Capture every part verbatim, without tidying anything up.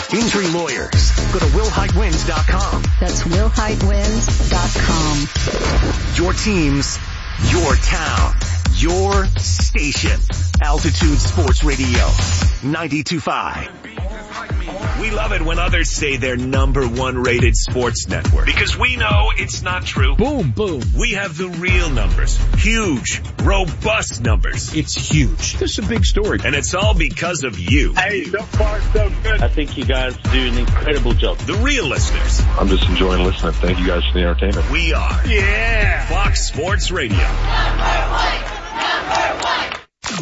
Injury lawyers. Go to will hite wins dot com. That's will hite wins dot com. Your teams, your town, your station. Altitude Sports Radio, ninety-two point five. We love it when others say they're number one rated sports network, because we know it's not true. Boom, boom. We have the real numbers. Huge, robust numbers. It's huge. This is a big story. And it's all because of you. Hey, so far so good. I think you guys do an incredible job. The real listeners. I'm just enjoying listening. Thank you guys for the entertainment. We are. Yeah. Fox Sports Radio. Number one. Number one.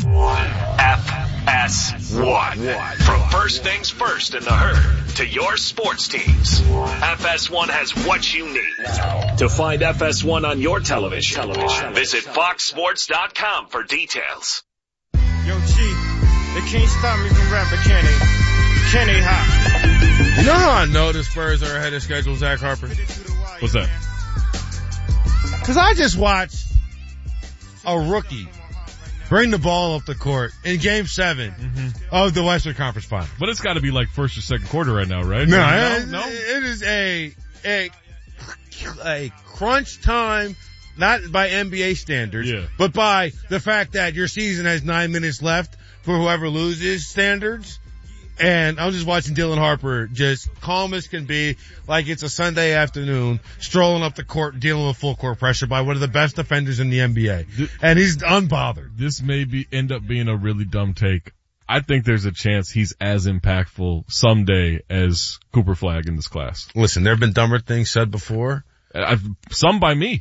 F S one. From first things first in the herd to your sports teams. F S one has what you need. To find F S one on your television, television. Visit fox sports dot com for details. Yo, G, they can't stop me from rapping, can they? Can they hop? You know how I know the Spurs are ahead of schedule, Zach Harper? What's that? Because I just watched a rookie bring the ball up the court in Game Seven mm-hmm. of the Western Conference Finals. But it's got to be like first or second quarter right now, right? No, no, it, no? it is a a a crunch time, not by N B A standards, yeah. but by the fact that your season has nine minutes left for whoever loses standards. And I'm just watching Dylan Harper just calm as can be, like it's a Sunday afternoon, strolling up the court, dealing with full court pressure by one of the best defenders in the N B A. And he's unbothered. This may be end up being a really dumb take. I think there's a chance he's as impactful someday as Cooper Flagg in this class. Listen, there have been dumber things said before. I've, some by me.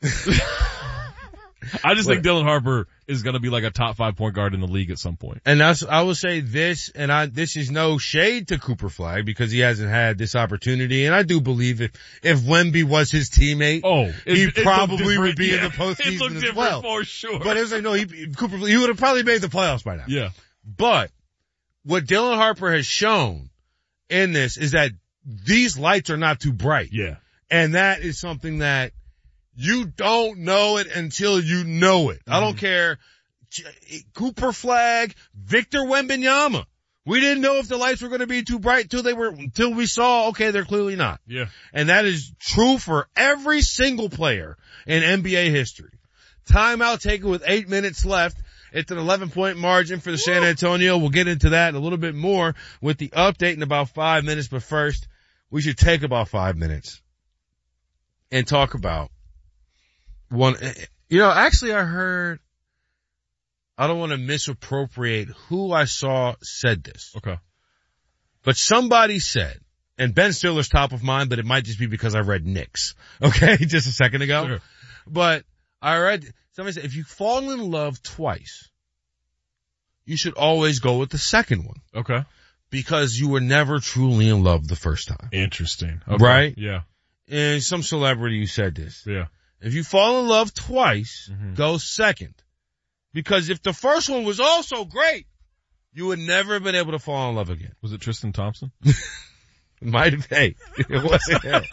I just think Dylan Harper is going to be like a top five point guard in the league at some point. And that's, I will say this, and I, this is no shade to Cooper Flagg because he hasn't had this opportunity. And I do believe if, if Wemby was his teammate, oh, it, he it probably would be yeah. in the postseason it looked as different well. For sure. But it was like, no, he, Cooper, he would have probably made the playoffs by now. Yeah. But what Dylan Harper has shown in this is that these lights are not too bright. Yeah. And that is something that you don't know it until you know it. Mm-hmm. I don't care. Cooper Flagg, Victor Wembanyama. We didn't know if the lights were going to be too bright till they were, till we saw, okay, they're clearly not. Yeah. And that is true for every single player in N B A history. Timeout taken with eight minutes left. It's an eleven point margin for the San Antonio. We'll get into that a little bit more with the update in about five minutes. But first, we should take about five minutes and talk about one. You know, actually I heard, I don't want to misappropriate who I saw said this. Okay. But somebody said, and Ben Stiller's top of mind, but it might just be because I read Knicks. Okay. Just a second ago. Sure. But I read, somebody said, if you fall in love twice, you should always go with the second one. Okay. Because you were never truly in love the first time. Interesting. Okay. Right? Yeah. And some celebrity who said this. Yeah. If you fall in love twice, mm-hmm. go second. Because if the first one was also great, you would never have been able to fall in love again. Was it Tristan Thompson? Might have, hey, it wasn't him.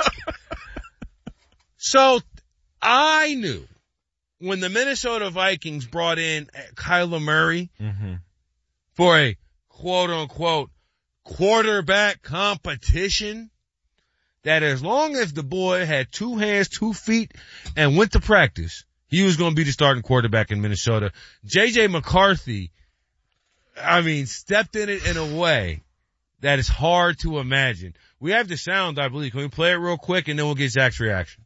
So, I knew when the Minnesota Vikings brought in Kyler Murray mm-hmm. for a quote-unquote quarterback competition, that as long as the boy had two hands, two feet, and went to practice, he was going to be the starting quarterback in Minnesota. J J McCarthy, I mean, stepped in it in a way that is hard to imagine. We have the sound, I believe. Can we play it real quick and then we'll get Zach's reaction?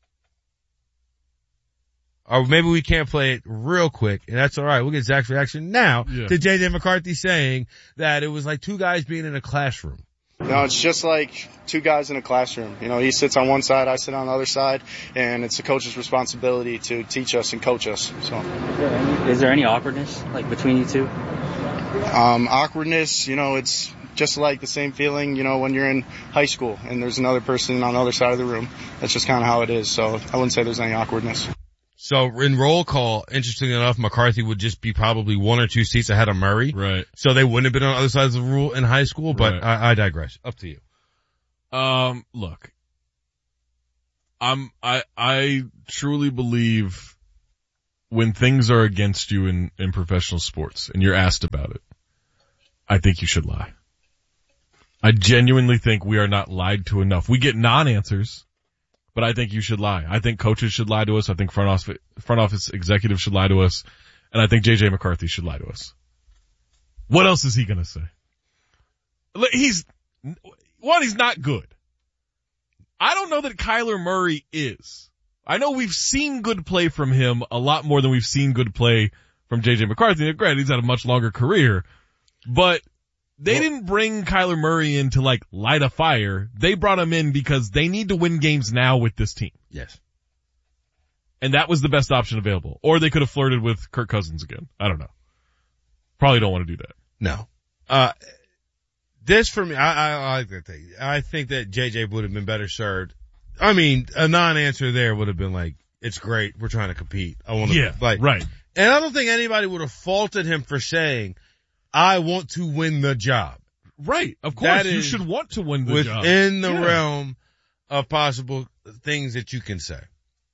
Or maybe we can't play it real quick, and that's all right. We'll get Zach's reaction now yeah. to J J McCarthy saying that it was like two guys being in a classroom. No, it's just like two guys in a classroom. You know, he sits on one side, I sit on the other side, and it's the coach's responsibility to teach us and coach us. So, is there any, is there any awkwardness like between you two? Um, awkwardness, you know, it's just like the same feeling, you know, when you're in high school and there's another person on the other side of the room. That's just kind of how it is. So I wouldn't say there's any awkwardness. So in roll call, interestingly enough, McCarthy would just be probably one or two seats ahead of Murray. Right. So they wouldn't have been on other sides of the rule in high school, but right. I, I digress. Up to you. Um, look, I'm, I, I truly believe when things are against you in, in professional sports and you're asked about it, I think you should lie. I genuinely think we are not lied to enough. We get non-answers, but I think you should lie. I think coaches should lie to us. I think front office, front office executives should lie to us. And I think J J McCarthy should lie to us. What else is he going to say? He's, one, he's not good. I don't know that Kyler Murray is. I know we've seen good play from him a lot more than we've seen good play from J J McCarthy. Granted, he's had a much longer career, but they well, didn't bring Kyler Murray in to like light a fire. They brought him in because they need to win games now with this team. Yes. And that was the best option available. Or they could have flirted with Kirk Cousins again. I don't know. Probably don't want to do that. No. Uh, this for me, I, I, I like that thing. I think that J J would have been better served. I mean, a non-answer there would have been like, it's great. We're trying to compete. I want to, yeah, like, right. And I don't think anybody would have faulted him for saying, I want to win the job. Right. Of course. That you is should want to win the within job. Within the yeah. realm of possible things that you can say.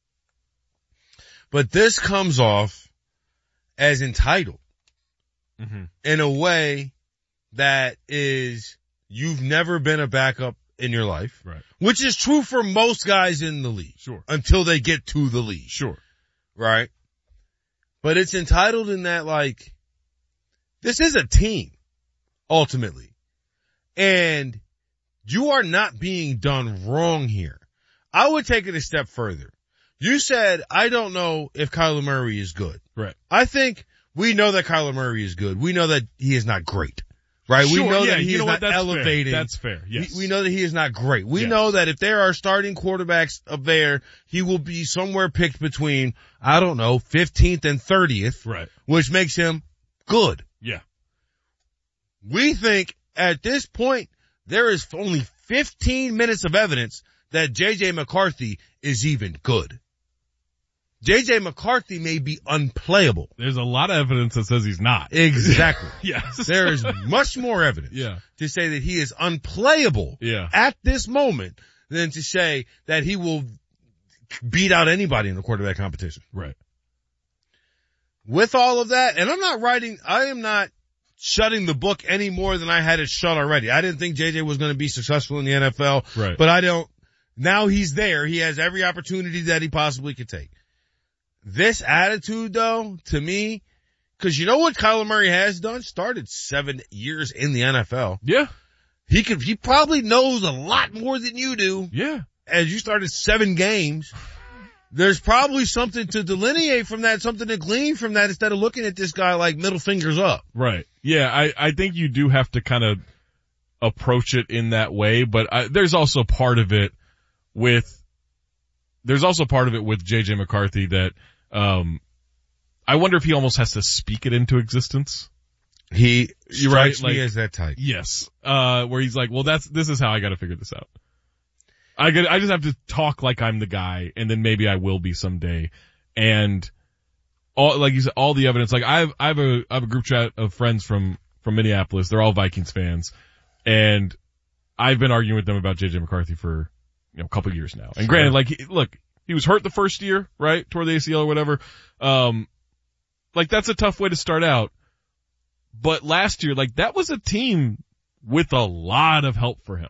But this comes off as entitled mm-hmm. in a way that is, you've never been a backup in your life. Right. Which is true for most guys in the league. Sure. Until they get to the league. Sure. Right? But it's entitled in that, like, this is a team, ultimately. And you are not being done wrong here. I would take it a step further. You said, I don't know if Kyler Murray is good. Right. I think we know that Kyler Murray is good. We know that he is not great. Right? Sure, we know yeah, that he you is know not what? That's elevating. Fair. That's fair. Yes. We, we know that he is not great. We yes. know that if there are starting quarterbacks up there, he will be somewhere picked between, I don't know, fifteenth and thirtieth. Right. Which makes him good. Yeah. We think at this point, there is only fifteen minutes of evidence that J J McCarthy is even good. J J McCarthy may be unplayable. There's a lot of evidence that says he's not. Exactly. Yes. There is much more evidence yeah. to say that he is unplayable yeah. at this moment than to say that he will beat out anybody in the quarterback competition. Right. With all of that, and I'm not writing, I am not shutting the book any more than I had it shut already. I didn't think J J was going to be successful in the N F L. Right. But I don't, now he's there. He has every opportunity that he possibly could take. This attitude though, to me, cause you know what Kyler Murray has done? Started seven years in the N F L. Yeah. He could, he probably knows a lot more than you do. Yeah. As you started seven games, there's probably something to delineate from that, something to glean from that instead of looking at this guy like middle fingers up. Right. Yeah. I, I think you do have to kind of approach it in that way, but I, there's also part of it with, there's also part of it with J J McCarthy that, um, I wonder if he almost has to speak it into existence. He You're strikes right, me like, as that type. Yes. Uh, where he's like, well, that's, this is how I gotta figure this out. I get, I just have to talk like I'm the guy, and then maybe I will be someday. And all, like you said, all the evidence, like I've, I have a, I have a group chat of friends from, from Minneapolis. They're all Vikings fans. And I've been arguing with them about J J McCarthy for, you know, a couple of years now. And sure. granted, like, he, look, he was hurt the first year, right? Tore the A C L or whatever. Um, like that's a tough way to start out. But last year, like that was a team with a lot of help for him.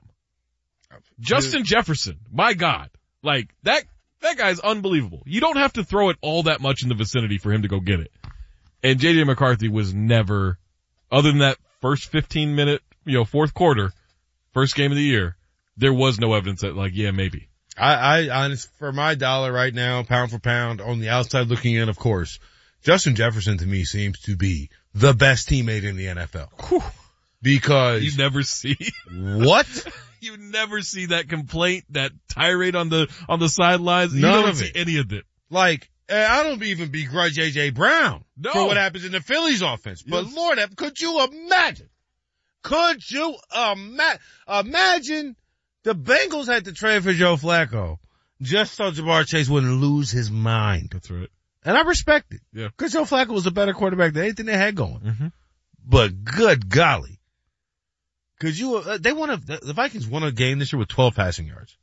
Justin Jefferson, my God, like that, that guy's unbelievable. You don't have to throw it all that much in the vicinity for him to go get it. And J J McCarthy was never, other than that first fifteen minute, you know, fourth quarter, first game of the year, there was no evidence that like, yeah, maybe. I, I, honest, for my dollar right now, pound for pound, on the outside looking in, of course, Justin Jefferson to me seems to be the best teammate in the N F L. Whew. Because. You never see. What? You never see that complaint, that tirade on the, on the sidelines. You None don't of see it. any of it. Like, I don't even begrudge A J Brown no. for what happens in the Phillies offense. But yes. Lord, could you imagine? Could you ima- imagine the Bengals had to trade for Joe Flacco just so Jamar Chase wouldn't lose his mind? That's right. And I respect it. Yeah. Cause Joe Flacco was a better quarterback than anything they had going. Mm-hmm. But good golly. Could you, uh, they won a, the Vikings won a game this year with twelve passing yards.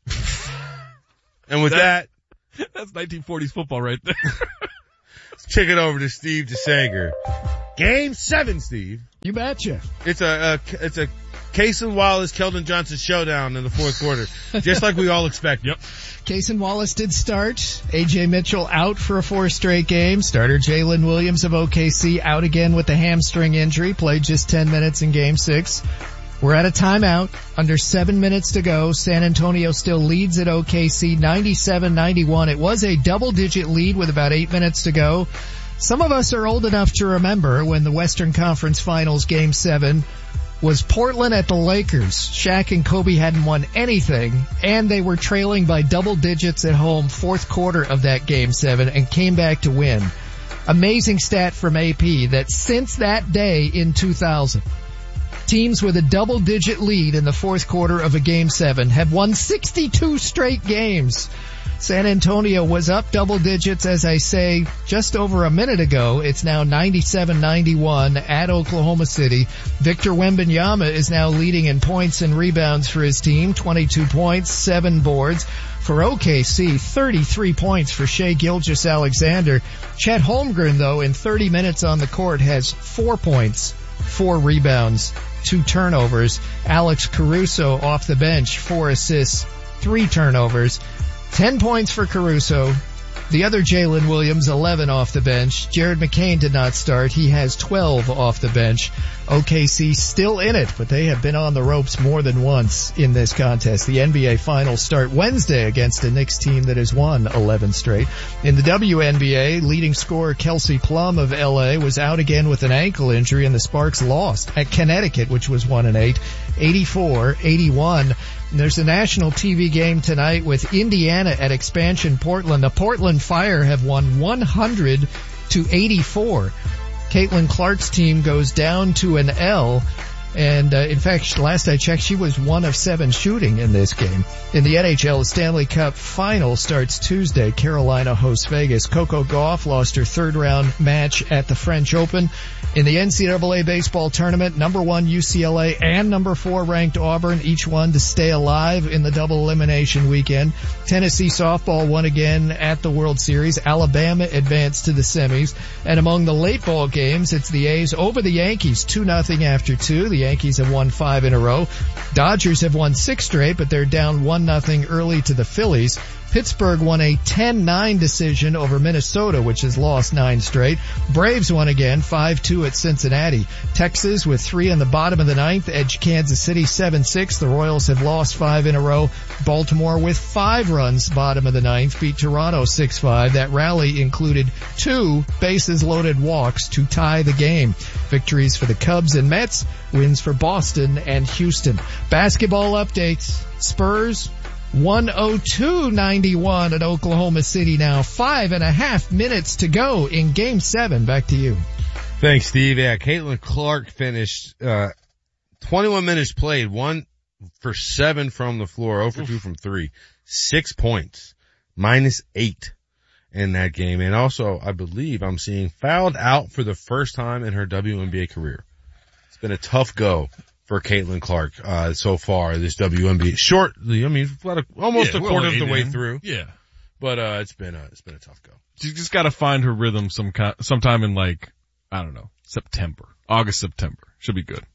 And with that, that, that's nineteen forties football right there. Let's kick it over to Steve DeSager. Game seven, Steve. You betcha. It's a, a it's a Cason Wallace, Keldon Johnson showdown in the fourth quarter, just like we all expected. Yep. Cason Wallace did start. A J Mitchell out for a four straight game. Starter Jalen Williams of O K C out again with a hamstring injury. Played just ten minutes in game six. We're at a timeout. Under seven minutes to go. San Antonio still leads at O K C ninety-seven ninety-one. It was a double-digit lead with about eight minutes to go. Some of us are old enough to remember when the Western Conference Finals Game seven was Portland at the Lakers. Shaq and Kobe hadn't won anything, and they were trailing by double digits at home fourth quarter of that Game seven and came back to win. Amazing stat from A P that since that day in two thousand, teams with a double-digit lead in the fourth quarter of a Game seven have won sixty-two straight games. San Antonio was up double digits, as I say, just over a minute ago. It's now ninety-seven ninety-one at Oklahoma City. Victor Wembanyama is now leading in points and rebounds for his team, twenty-two points, seven boards. For O K C, thirty-three points for Shai Gilgeous-Alexander. Chet Holmgren, though, in thirty minutes on the court has four points, four rebounds, two turnovers. Alex Caruso off the bench, four assists, three turnovers. Ten points for Caruso. The other Jalen Williams, eleven off the bench. Jared McCain did not start. He has twelve off the bench. O K C still in it, but they have been on the ropes more than once in this contest. The N B A Finals start Wednesday against a Knicks team that has won eleven straight. In the W N B A, leading scorer Kelsey Plum of L A was out again with an ankle injury, and the Sparks lost at Connecticut, which was one and eight, eighty-four eighty-one. And there's a national T V game tonight with Indiana at Expansion Portland. The Portland Fire have won one hundred to eighty-four. Caitlin Clark's team goes down to an L. And, uh, in fact, last I checked, she was one of seven shooting in this game. In the N H L, the Stanley Cup final starts Tuesday. Carolina hosts Vegas. Coco Gauff lost her third round match at the French Open. In the N C double A baseball tournament, number one U C L A and number four ranked Auburn, each one to stay alive in the double elimination weekend. Tennessee softball won again at the World Series. Alabama advanced to the semis. And among the late ball games, it's the A's over the Yankees, two nothing after two. The Yankees have won five in a row. Dodgers have won six straight, but they're down one nothing early to the Phillies. Pittsburgh won a ten nine decision over Minnesota, which has lost nine straight. Braves won again, five two at Cincinnati. Texas with three in the bottom of the ninth edged Kansas City seven six. The Royals have lost five in a row. Baltimore with five runs bottom of the ninth beat Toronto six five. That rally included two bases loaded walks to tie the game. Victories for the Cubs and Mets, wins for Boston and Houston. Basketball updates. Spurs one oh two ninety-one at Oklahoma City now. Five and a half minutes to go in game seven. Back to you. Thanks, Steve. Yeah, Caitlin Clark finished, uh, twenty-one minutes played, one for seven from the floor, zero for two from three, six points, minus eight in that game. And also, I believe I'm seeing fouled out for the first time in her W N B A career. It's been a tough go for Caitlin Clark, uh, so far, this W N B A. Short, I mean, almost yeah, a quarter of the way in. through. Yeah. But, uh, it's been a, it's been a tough go. She's just gotta find her rhythm some kind, sometime in like, I don't know, September. August, September. Should be good.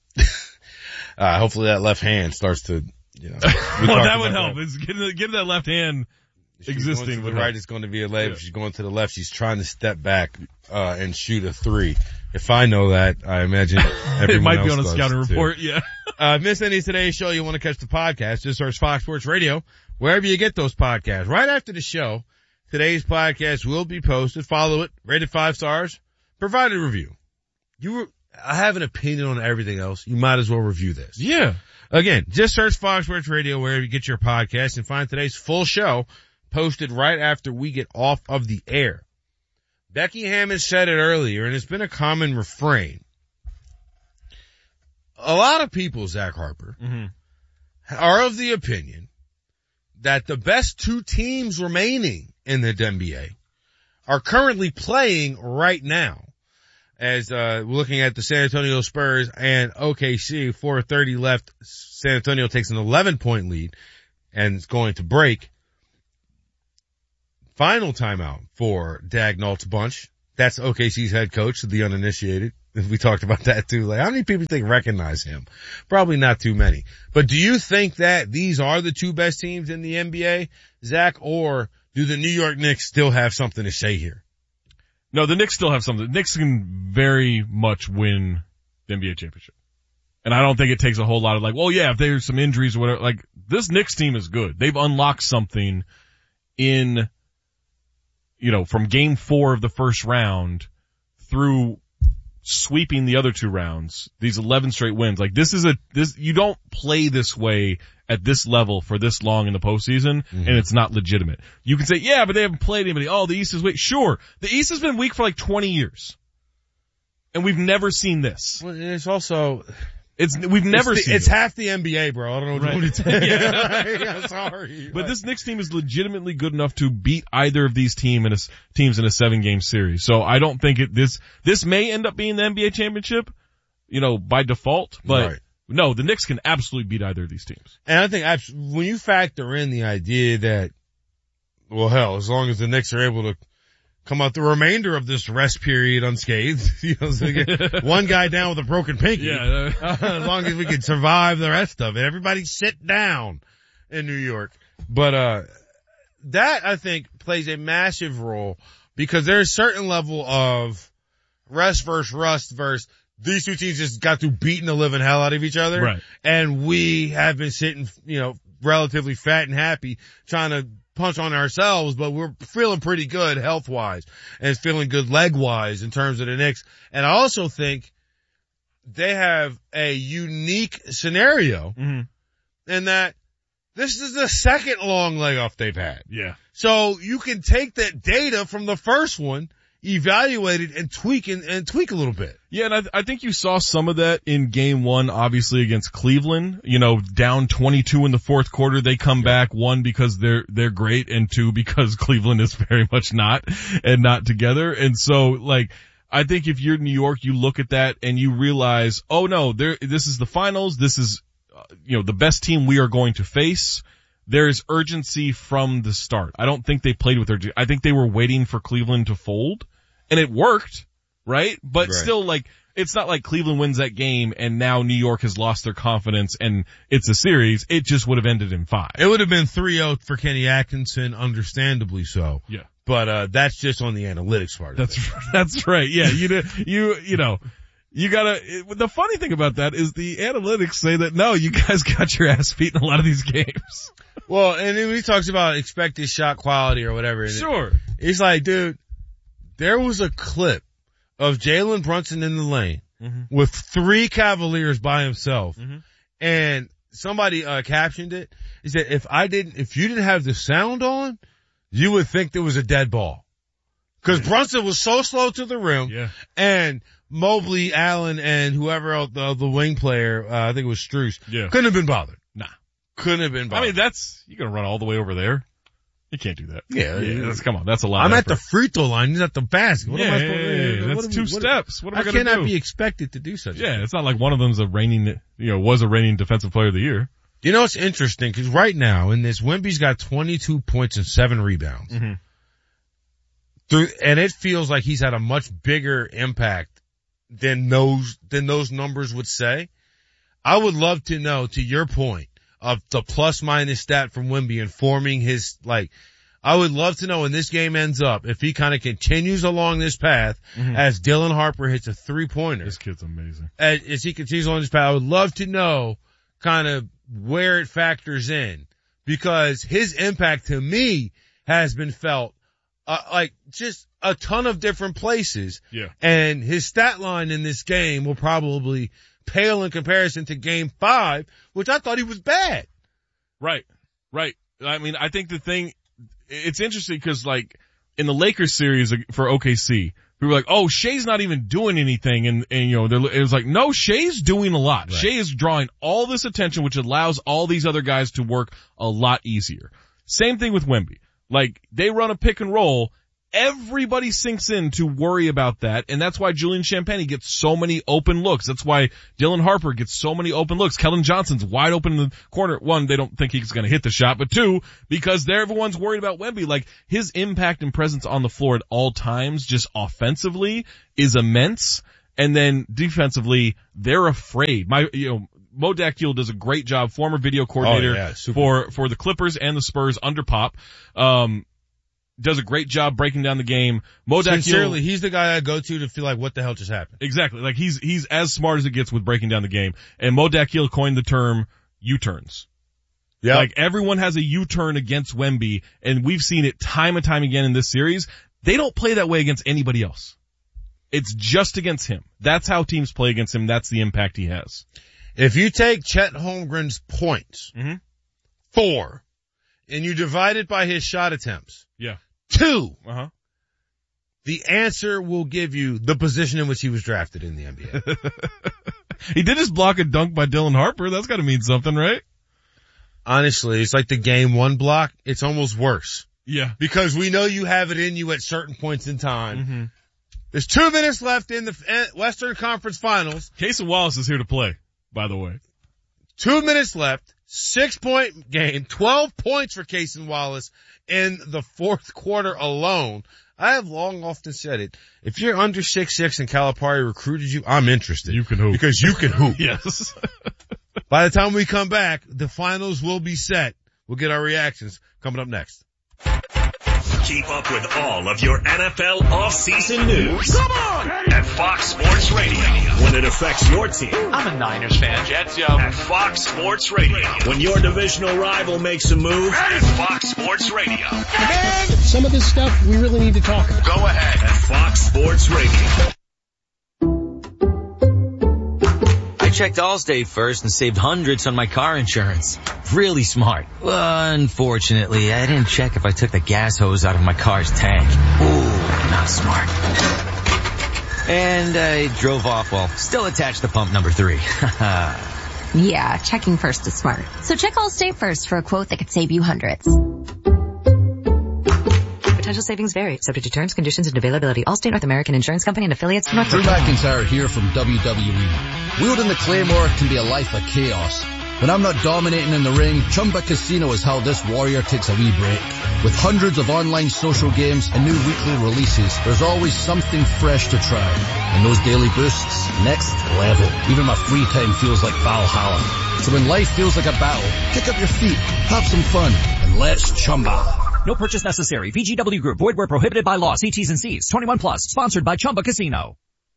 uh, hopefully that left hand starts to, you know. Well, that would help. It's give, give that left hand existing. Going to the right, it's going to be a layup. Yeah. If she's going to the left, she's trying to step back, uh, and shoot a three. If I know that, I imagine everyone it might else be on a does scouting too. report, yeah. uh, miss any of today's show, you want to catch the podcast, just search Fox Sports Radio, wherever you get those podcasts. Right after the show, today's podcast will be posted. Follow it, rate it five stars, provide a review. You were, I have an opinion on everything else. You might as well review this. Yeah. Again, just search Fox Sports Radio wherever you get your podcast and find today's full show posted right after we get off of the air. Becky Hammon said it earlier, and it's been a common refrain. A lot of people, Zach Harper, mm-hmm. are of the opinion that the best two teams remaining in the N B A are currently playing right now. As uh looking at the San Antonio Spurs and O K C, four thirty left, San Antonio takes an eleven point lead and is going to break. Final timeout for Dagnall's bunch. That's O K C's head coach, the uninitiated. We talked about that too. Like, how many people think recognize him? Probably not too many. But do you think that these are the two best teams in the N B A, Zach, or do the New York Knicks still have something to say here? No, the Knicks still have something. The Knicks can very much win the N B A championship. And I don't think it takes a whole lot of like, well, yeah, if there's some injuries or whatever, like this Knicks team is good. They've unlocked something in, you know, from game four of the first round through sweeping the other two rounds, these eleven straight wins. Like this is a, this, you don't play this way at this level for this long in the postseason, mm-hmm. and it's not legitimate. You can say, yeah, but they haven't played anybody. Oh, the East is weak. Sure. The East has been weak for like twenty years. And we've never seen this. Well, it's also, it's, we've never it's the, seen it's it. half the N B A, bro. I don't know what right. to tell you. yeah, sorry. But this Knicks team is legitimately good enough to beat either of these team in a, teams in a seven game series. So I don't think it, this, this may end up being the N B A championship, you know, by default, but right. no, the Knicks can absolutely beat either of these teams. And I think when you factor in the idea that, well, hell, as long as the Knicks are able to come out the remainder of this rest period unscathed, you know, so get one guy down with a broken pinky. Yeah. uh, as long as we can survive the rest of it. Everybody sit down in New York. But, uh, that I think plays a massive role because there's a certain level of rest versus rust versus these two teams just got through beating the living hell out of each other. Right. And we have been sitting, you know, relatively fat and happy trying to punch on ourselves, but we're feeling pretty good health-wise and feeling good leg-wise in terms of the Knicks. And I also think they have a unique scenario mm-hmm. in that this is the second long layoff they've had. Yeah. So you can take that data from the first one, evaluate it, and tweak and, and tweak a little bit. Yeah, and I, I think you saw some of that in game one, obviously against Cleveland. You know, down twenty-two in the fourth quarter, they come yeah. back, one because they're, they're great, and two because Cleveland is very much not, and not together. And so, like, I think if you're New York, you look at that and you realize, oh no, there, this is the finals, this is, uh, you know, the best team we are going to face. There is urgency from the start. I don't think they played with urgency. I think they were waiting for Cleveland to fold, and it worked. Right? But right. still, like, it's not like Cleveland wins that game and now New York has lost their confidence and it's a series. It just would have ended in five. It would have been three oh for Kenny Atkinson, understandably so. Yeah. But, uh, that's just on the analytics part. That's, that's right. Yeah. You, you, you know, you gotta, it, the funny thing about that is the analytics say that no, you guys got your ass beat in a lot of these games. Well, and then when he talks about expected shot quality or whatever. Sure. It, it's like, dude, there was a clip of Jalen Brunson in the lane mm-hmm. with three Cavaliers by himself. Mm-hmm. And somebody, uh, captioned it. He said, if I didn't, if you didn't have the sound on, you would think there was a dead ball. Cause yeah. Brunson was so slow to the rim. Yeah. And Mobley, Allen, and whoever else, the, the wing player, uh, I think it was Strus. Yeah. Couldn't have been bothered. Nah. Couldn't have been bothered. I mean, that's, you're gonna run all the way over there. You can't do that. Yeah, yeah that's, come on, that's a lot. I'm of at the free throw line. He's at the basket. What yeah, am I yeah, supposed yeah, yeah. to, That's two what, steps. What am I, I going to do? I cannot do? be expected to do such. Yeah, a thing. It's not like one of them's a reigning, you know, was a reigning defensive player of the year. You know, it's interesting because right now in this, Wemby's got twenty-two points and seven rebounds. Mm-hmm. Through, and it feels like he's had a much bigger impact than those than those numbers would say. I would love to know, to your point, of the plus minus stat from Wemby informing his, like, I would love to know when this game ends up, if he kind of continues along this path mm-hmm. as Dylan Harper hits a three pointer. This kid's amazing. As, as he continues along this path, I would love to know kind of where it factors in, because his impact to me has been felt, uh, like just a ton of different places. Yeah. And his stat line in this game will probably pale in comparison to game five, which I thought he was bad. Right. Right. I mean, I think the thing, it's interesting because, like, in the Lakers series for O K C, we were like, oh, Shea's not even doing anything. And, and you know, it was like, no, Shea's doing a lot. Right. Shea is drawing all this attention, which allows all these other guys to work a lot easier. Same thing with Wemby. Like, they run a pick and roll. Everybody sinks in to worry about that, and that's why Julian Champagnie gets so many open looks. That's why Dylan Harper gets so many open looks. Kellen Johnson's wide open in the corner. One, they don't think he's going to hit the shot, but two, because they're, everyone's worried about Wemby. Like, his impact and presence on the floor at all times, just offensively, is immense. And then defensively, they're afraid. My, you know, Mo Dakhil does a great job, former video coordinator oh, yeah, for, for the Clippers and the Spurs under Pop. Um, does a great job breaking down the game. Mo Dakhil, sincerely, he's the guy I go to to feel like, what the hell just happened? Exactly. Like he's, he's as smart as it gets with breaking down the game. And Mo Dakhil coined the term U-turns. Yeah. Like everyone has a U-turn against Wemby, and we've seen it time and time again in this series. They don't play that way against anybody else. It's just against him. That's how teams play against him. That's the impact he has. If you take Chet Holmgren's points, mm-hmm. four, and you divide it by his shot attempts, yeah, two, uh-huh. the answer will give you the position in which he was drafted in the N B A. He did just block a dunk by Dylan Harper. That's got to mean something, right? Honestly, it's like the game one block. It's almost worse. Yeah. Because we know you have it in you at certain points in time. Mm-hmm. There's two minutes left in the Western Conference Finals. Cason Wallace is here to play, by the way. Two minutes left. Six point game. Twelve points for Cason Wallace in the fourth quarter alone. I have long often said it. If you're under six six and Calipari recruited you, I'm interested. You can hoop. Because you can hoop. Yes. By the time we come back, the finals will be set. We'll get our reactions coming up next. Keep up with all of your N F L off-season news. Come on! At Fox Sports Radio. When it affects your team. I'm a Niners fan. Jets, yo. At Fox Sports Radio. When your divisional rival makes a move. At Fox Sports Radio. Man, some of this stuff we really need to talk about. Go ahead. At Fox Sports Radio. I checked Allstate first and saved hundreds on my car insurance. Really smart. Well, unfortunately, I didn't check if I took the gas hose out of my car's tank. Ooh, not smart. And I drove off while still attached to pump number three. Yeah, checking first is smart. So check Allstate first for a quote that could save you hundreds. Potential savings vary, subject to terms, conditions, and availability. Allstate North American Insurance Company and affiliates. North Drew McIntyre here from W W E. Wielding the Claymore can be a life of chaos. When I'm not dominating in the ring, Chumba Casino is how this warrior takes a wee break. With hundreds of online social games and new weekly releases, there's always something fresh to try. And those daily boosts, next level. Even my free time feels like Valhalla. So when life feels like a battle, kick up your feet, have some fun, and let's Chumba. No purchase necessary. V G W Group. Void where prohibited by law. See T's and C's. twenty-one plus. Sponsored by Chumba Casino.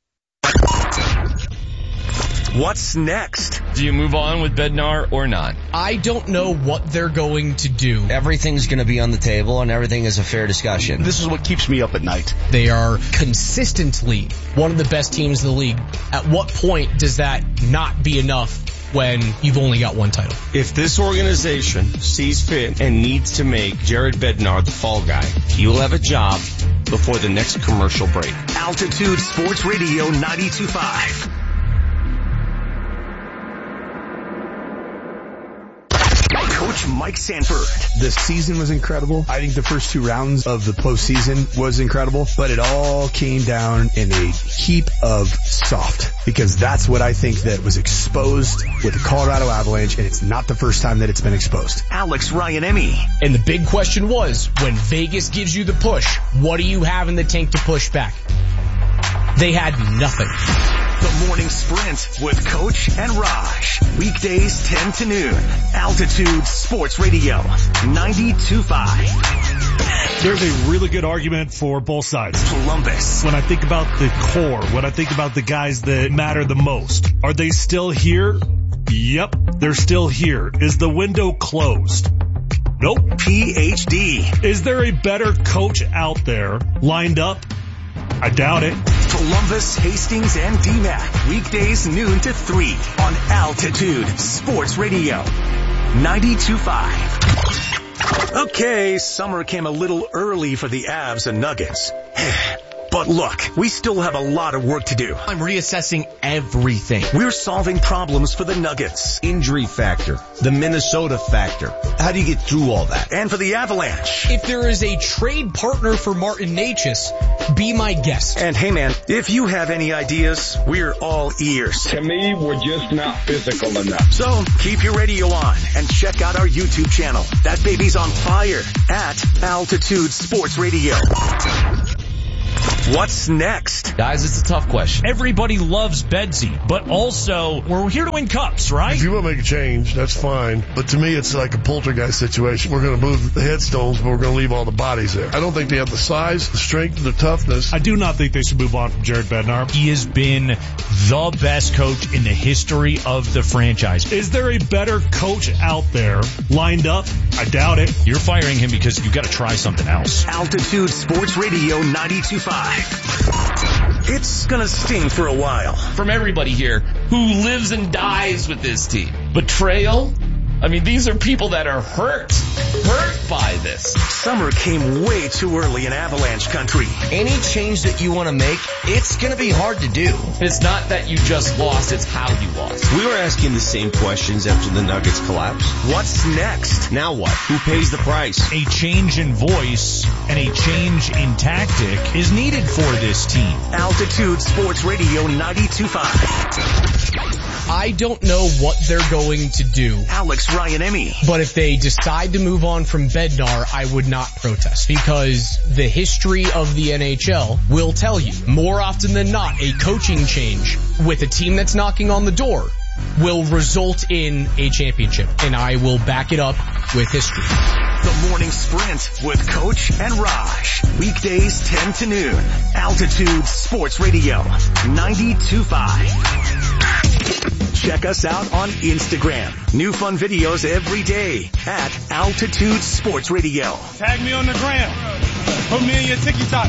What's next? Do you move on with Bednar or not? I don't know what they're going to do. Everything's going to be on the table and everything is a fair discussion. This is what keeps me up at night. They are consistently one of the best teams in the league. At what point does that not be enough when you've only got one title? If this organization sees fit and needs to make Jared Bednar the fall guy, he will have a job before the next commercial break. Altitude Sports Radio ninety-two point five. Coach Mike Sanford. The season was incredible. I think the first two rounds of the postseason was incredible, but it all came down in a heap of soft, because that's what I think that was exposed with the Colorado Avalanche, and it's not the first time that it's been exposed. Alex Ryan-Emmy. And the big question was, when Vegas gives you the push, what do you have in the tank to push back? They had nothing. The Morning Sprint with Coach and Raj. Weekdays ten to noon. Altitude Sports Radio ninety-two point five. There's a really good argument for both sides. Columbus. When I think about the core, when I think about the guys that matter the most, are they still here? Yep, they're still here. Is the window closed? Nope. P H D. Is there a better coach out there lined up? I doubt it. Columbus, Hastings, and D MAC. Weekdays noon to three on Altitude Sports Radio ninety-two point five. Okay, summer came a little early for the Avs and Nuggets. But look, we still have a lot of work to do. I'm reassessing everything. We're solving problems for the Nuggets. Injury factor, the Minnesota factor. How do you get through all that? And for the Avalanche. If there is a trade partner for Martin Necas, be my guest. And hey man, if you have any ideas, we're all ears. To me, we're just not physical enough. So keep your radio on and check out our YouTube channel. That baby's on fire at Altitude Sports Radio. What's next? Guys, it's a tough question. Everybody loves Bedsy, but also we're here to win cups, right? If you want to make a change, that's fine. But to me, it's like a poltergeist situation. We're going to move the headstones, but we're going to leave all the bodies there. I don't think they have the size, the strength, the toughness. I do not think they should move on from Jared Bednar. He has been the best coach in the history of the franchise. Is there a better coach out there lined up? I doubt it. You're firing him because you've got to try something else. Altitude Sports Radio ninety-two point five. It's gonna sting for a while. From everybody here who lives and dies with this team. Betrayal? I mean, these are people that are hurt, hurt by this. Summer came way too early in Avalanche country. Any change that you want to make, it's going to be hard to do. It's not that you just lost, it's how you lost. We were asking the same questions after the Nuggets collapsed. What's next? Now what? Who pays the price? A change in voice and a change in tactic is needed for this team. Altitude Sports Radio ninety-two point five. I don't know what they're going to do. Alex Ryan-Emy. But if they decide to move on from Bednar, I would not protest because the history of the N H L will tell you more often than not a coaching change with a team that's knocking on the door will result in a championship, and I will back it up with history. The Morning Sprint with Coach and Raj. Weekdays ten to noon. Altitude Sports Radio ninety-two point five. Check us out on Instagram. New fun videos every day at Altitude Sports Radio. Tag me on the gram. Put me in your TikTok.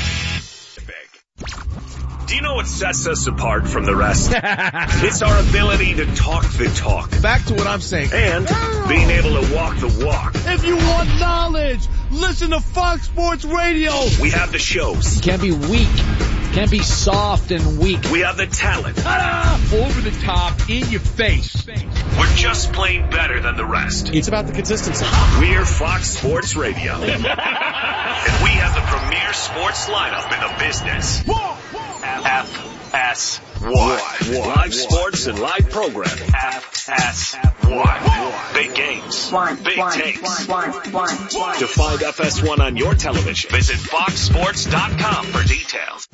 Do you know what sets us apart from the rest? It's our ability to talk the talk. Back to what I'm saying. And being able to walk the walk. If you want knowledge, listen to Fox Sports Radio. We have the shows. You can't be weak. Can't be soft and weak. We have the talent. Ta-da! Over the top, in your face. We're just plain better than the rest. It's about the consistency. We're Fox Sports Radio. And we have the premier sports lineup in the business. F S one. Live sports and live programming. F S one. Big games. Big takes. To find F S one on your television, visit fox sports dot com for details.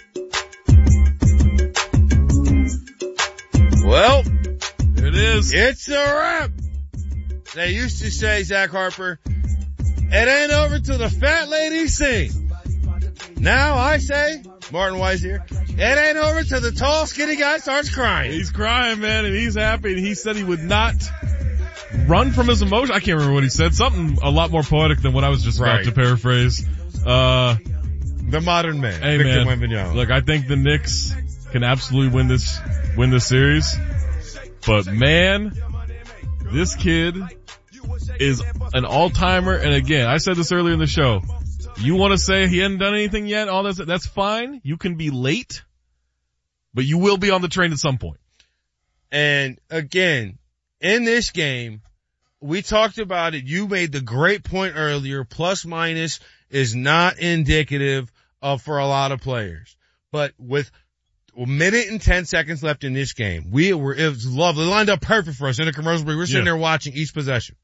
Well, it is. It's a wrap. They used to say, Zach Harper, it ain't over till the fat ladies sing. Now I say, Martin Weiss here, it ain't over till the tall, skinny guy starts crying. He's crying, man, and he's happy, and he said he would not run from his emotion. I can't remember what he said. Something a lot more poetic than what I was just about right. to paraphrase. Uh, the modern man, hey, Victor man, Wembanyama. Look, I think the Knicks can absolutely win this, win this series. But man, this kid is an all-timer. And again, I said this earlier in the show. You want to say he hadn't done anything yet? All this, that's fine. You can be late, but you will be on the train at some point. And again, in this game, we talked about it. You made the great point earlier. Plus minus is not indicative of for a lot of players, but with a minute and ten seconds left in this game, we were, it was lovely. It lined up perfect for us in a commercial break. We're sitting yeah. there watching each possession.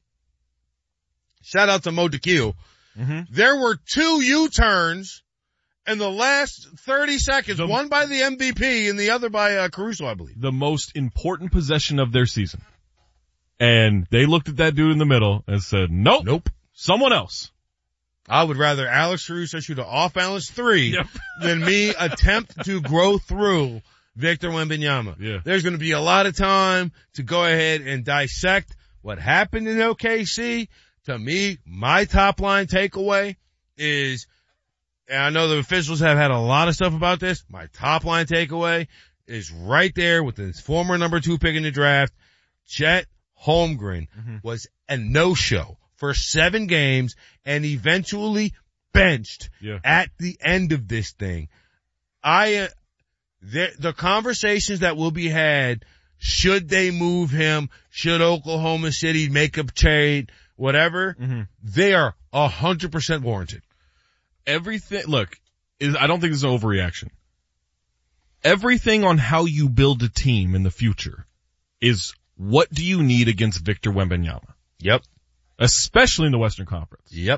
Shout out to Mo DeQ. Mm-hmm. There were two U-turns in the last thirty seconds, the, one by the M V P and the other by uh, Caruso, I believe. The most important possession of their season. And they looked at that dude in the middle and said, nope, nope, someone else. I would rather Alex Caruso shoot an off-balance three yep. than me attempt to grow through Victor Wembanyama. Yeah. There's going to be a lot of time to go ahead and dissect what happened in O K C. To me, my top line takeaway is, and I know the officials have had a lot of stuff about this, my top line takeaway is right there with his former number two pick in the draft. Chet Holmgren mm-hmm. was a no-show for seven games and eventually benched yeah. at the end of this thing. I, uh, the, the conversations that will be had, should they move him? Should Oklahoma City make a trade? Whatever, mm-hmm. they are a hundred percent warranted. Everything, look, is, I don't think it's an overreaction. Everything on how you build a team in the future is what do you need against Victor Wembanyama? Yep. Especially in the Western Conference. Yep.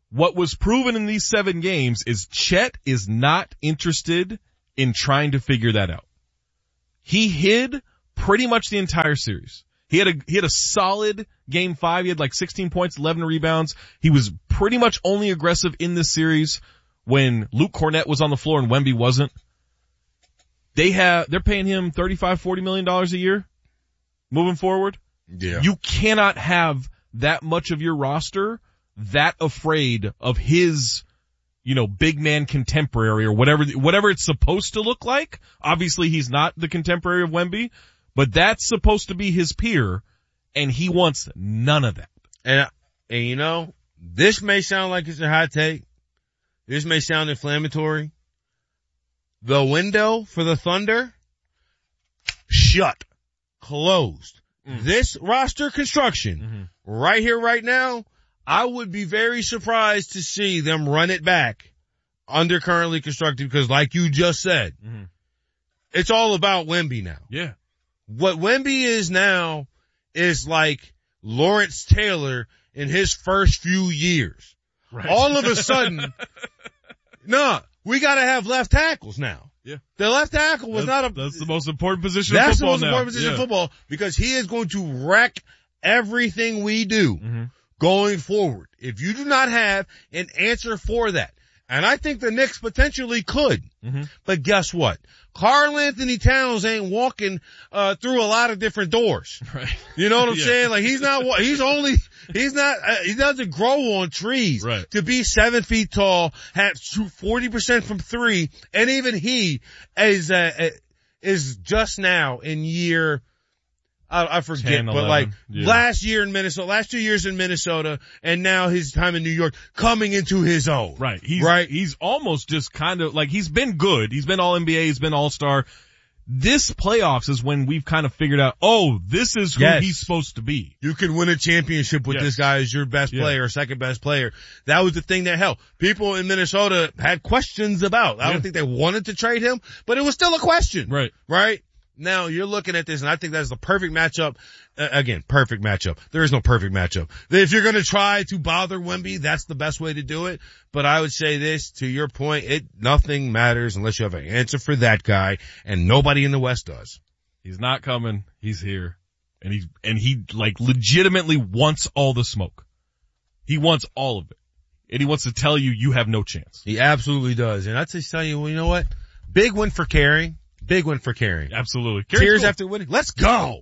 what was proven in these seven games is Chet is not interested in trying to figure that out. He hid pretty much the entire series. He had a, he had a solid game five. He had like sixteen points, eleven rebounds. He was pretty much only aggressive in this series when Luke Cornett was on the floor and Wemby wasn't. They have, they're paying him thirty-five, forty million dollars a year moving forward. Yeah. You cannot have that much of your roster that afraid of his, you know, big man contemporary or whatever, whatever it's supposed to look like. Obviously he's not the contemporary of Wemby, but that's supposed to be his peer, and he wants none of that. And, and you know, this may sound like it's a hot take. This may sound inflammatory. The window for the Thunder, shut, closed. Mm. This roster construction, mm-hmm. right here, right now, I would be very surprised to see them run it back under currently constructed because like you just said, mm-hmm. it's all about Wemby now. Yeah. What Wemby is now is like Lawrence Taylor in his first few years. Right. All of a sudden, nah, we gotta have left tackles now. Yeah. The left tackle was that's, not a, that's the most important position that's in football the most now. important position yeah. in football because he is going to wreck everything we do mm-hmm. going forward. If you do not have an answer for that, and I think the Knicks potentially could, mm-hmm. but guess what? Karl Anthony Towns ain't walking, uh, through a lot of different doors. Right. You know what I'm yeah. saying? Like he's not, he's only, he's not, uh, he doesn't grow on trees. Right. To be seven feet tall, have forty percent from three, and even he is, uh, is just now in year, I, I forget, ten, but eleven, like yeah. last year in Minnesota, last two years in Minnesota, and now his time in New York coming into his own. Right. He's, right. He's almost just kind of like, he's been good. He's been all N B A. He's been all-star. This playoffs is when we've kind of figured out, oh, this is who yes. he's supposed to be. You can win a championship with yes. this guy as your best yeah. player or second best player. That was the thing that helped. People in Minnesota had questions about. I yeah. don't think they wanted to trade him, but it was still a question. Right. Right? Now you're looking at this and I think that's the perfect matchup. Uh, again, perfect matchup. There is no perfect matchup. If you're going to try to bother Wemby, that's the best way to do it. But I would say this, to your point, it, nothing matters unless you have an answer for that guy, and nobody in the West does. He's not coming. He's here. And he, and he like legitimately wants all the smoke. He wants all of it. And he wants to tell you, you have no chance. He absolutely does. And I'd just tell you, well, you know what? Big win for Carey. Big win for Carey. Absolutely. Cheers cool. after winning. Let's go.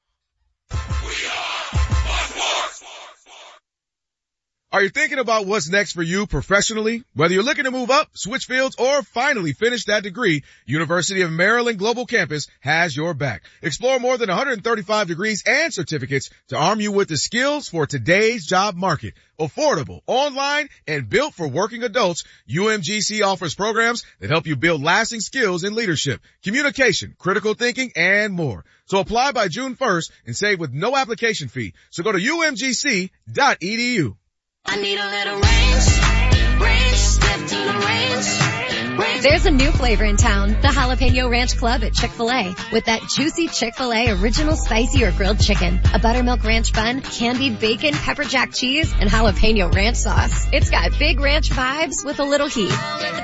Are you thinking about what's next for you professionally? Whether you're looking to move up, switch fields, or finally finish that degree, University of Maryland Global Campus has your back. Explore more than one hundred thirty-five degrees and certificates to arm you with the skills for today's job market. Affordable, online, and built for working adults, U M G C offers programs that help you build lasting skills in leadership, communication, critical thinking, and more. So apply by June first and save with no application fee. So go to U M G C dot E D U. I need a little range, range, step to the range, range. There's a new flavor in town, the Jalapeno Ranch Club at Chick-fil-A. With that juicy Chick-fil-A original spicy or grilled chicken, a buttermilk ranch bun, candied bacon, pepper jack cheese, and jalapeno ranch sauce. It's got big ranch vibes with a little heat.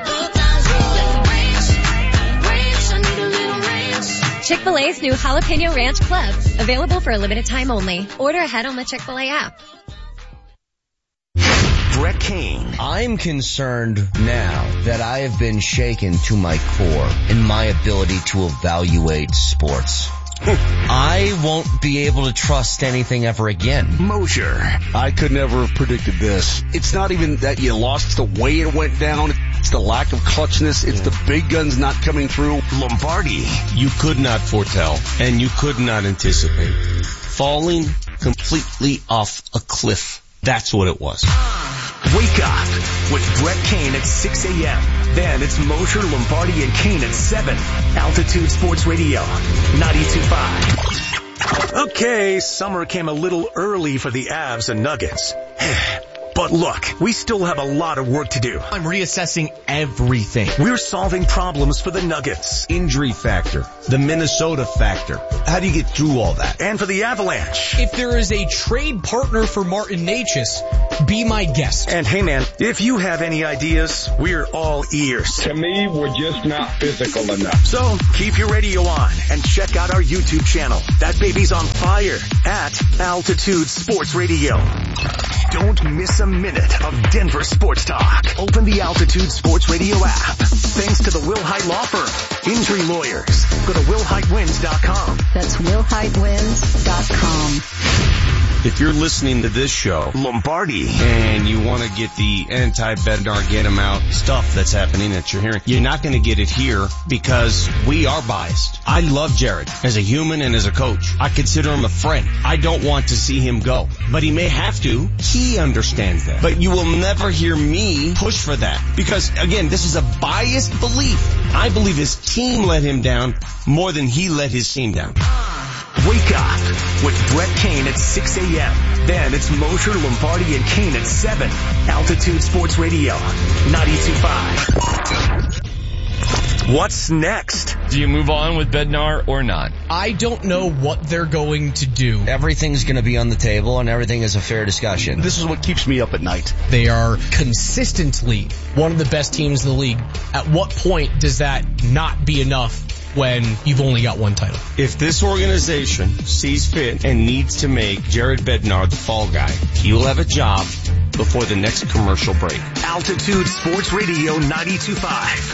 Chick-fil-A's new Jalapeno Ranch Club, available for a limited time only. Order ahead on the Chick-fil-A app. Brett Kane. I'm concerned now that I have been shaken to my core in my ability to evaluate sports. I won't be able to trust anything ever again. Mosher. I could never have predicted this. It's not even that you lost the way it went down. It's the lack of clutchness. It's the big guns not coming through. Lombardi. You could not foretell, and you could not anticipate. Falling completely off a cliff. That's what it was. Wake up with Brett Kane at six a.m. Then it's Mosher, Lombardi, and Kane at seven. Altitude Sports Radio, ninety-two point five. Okay, summer came a little early for the Avs and Nuggets. But look, we still have a lot of work to do. I'm reassessing everything. We're solving problems for the Nuggets. Injury factor. The Minnesota factor. How do you get through all that? And for the Avalanche. If there is a trade partner for Martin Necas, Be my guest. And hey man, if you have any ideas, we're all ears. To me, we're just not physical enough. So keep your radio on and check out our YouTube channel. That baby's on fire at Altitude Sports Radio. Don't miss a minute of Denver sports talk. Open the Altitude Sports Radio app. Thanks to the Will Hite Law Firm. Injury lawyers. Go to will hite wins dot com. That's will hite wins dot com. If you're listening to this show, Lombardi, and you want to get the anti-Bednar, get him out stuff that's happening that you're hearing, you're not going to get it here because we are biased. I love Jared as a human and as a coach. I consider him a friend. I don't want to see him go, but he may have to. He understands that. But you will never hear me push for that because, again, this is a biased belief. I believe his team let him down more than he let his team down. Wake up with Brett Kane at six a.m. Then it's Mosher, Lombardi, and Kane at seven. Altitude Sports Radio, ninety-two point five. What's next? Do you move on with Bednar or not? I don't know what they're going to do. Everything's going to be on the table and everything is a fair discussion. This is what keeps me up at night. They are consistently one of the best teams in the league. At what point does that not be enough when you've only got one title? If this organization sees fit and needs to make Jared Bednar the fall guy, you'll have a job before the next commercial break. Altitude Sports Radio ninety-two point five.